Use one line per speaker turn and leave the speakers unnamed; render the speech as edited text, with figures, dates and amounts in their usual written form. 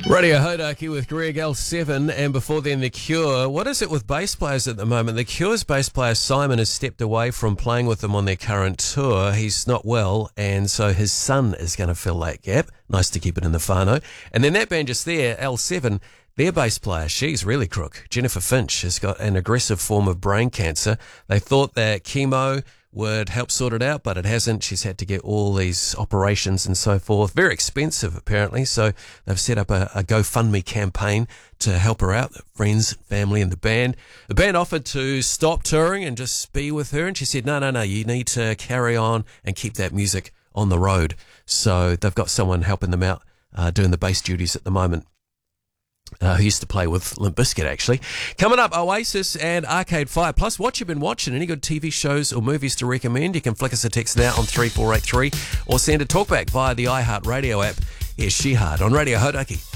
Radio Hodaki with Greg L7, and before then The Cure. What is it with bass players at the moment? The Cure's bass player Simon has stepped away from playing with them on their current tour. He's not well, and so his son is going to fill that gap. Nice to keep it in the whānau. And then that band just there, L7, their bass player, she's really crook. Jennifer Finch has got an aggressive form of brain cancer. They thought that chemo would help sort it out, but it hasn't. She's had to get all these operations and so forth. Very expensive, apparently. So they've set up a GoFundMe campaign to help her out, friends, family, and the band. The band offered to stop touring and just be with her, and she said, no, you need to carry on and keep that music on the road. So they've got someone helping them out, doing the bass duties at the moment. Who used to play with Limp Bizkit, actually. Coming up, Oasis and Arcade Fire. Plus, what you've been watching. Any good TV shows or movies to recommend? You can flick us a text now on 3483 or send a talkback via the iHeartRadio app. Here's Shihad on Radio Hodaki.